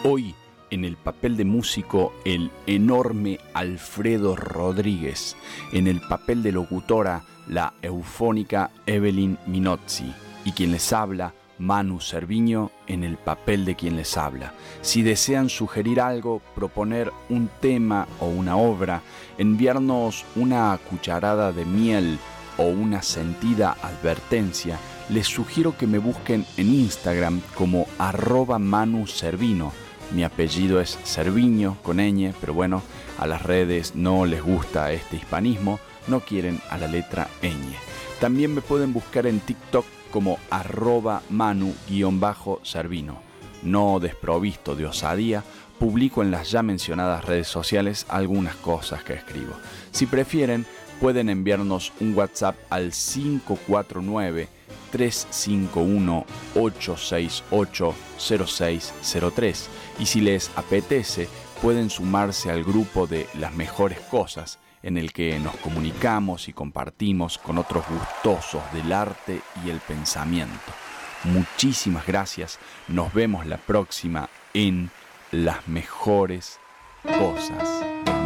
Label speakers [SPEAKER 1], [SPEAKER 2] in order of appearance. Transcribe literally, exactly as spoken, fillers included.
[SPEAKER 1] Hoy, en el papel de músico, el enorme Alfredo Rodríguez. En el papel de locutora, la eufónica Evelyn Minozzi. Y quien les habla, Manu Cerviño, en el papel de quien les habla. Si desean sugerir algo, proponer un tema o una obra, enviarnos una cucharada de miel o una sentida advertencia, les sugiero que me busquen en Instagram como arroba Manu Cervino. Mi apellido es Cerviño con ñ, pero bueno, a las redes no les gusta este hispanismo, no quieren a la letra ñ. También me pueden buscar en TikTok como arroba Manu-Cervino. No desprovisto de osadía, publico en las ya mencionadas redes sociales algunas cosas que escribo. Si prefieren, pueden enviarnos un WhatsApp al cinco cuatro nueve, tres cinco uno, ocho seis ocho, cero seis cero tres. Y si les apetece, pueden sumarse al grupo de Las Mejores Cosas, en el que nos comunicamos y compartimos con otros gustosos del arte y el pensamiento. Muchísimas gracias. Nos vemos la próxima en Las Mejores Cosas.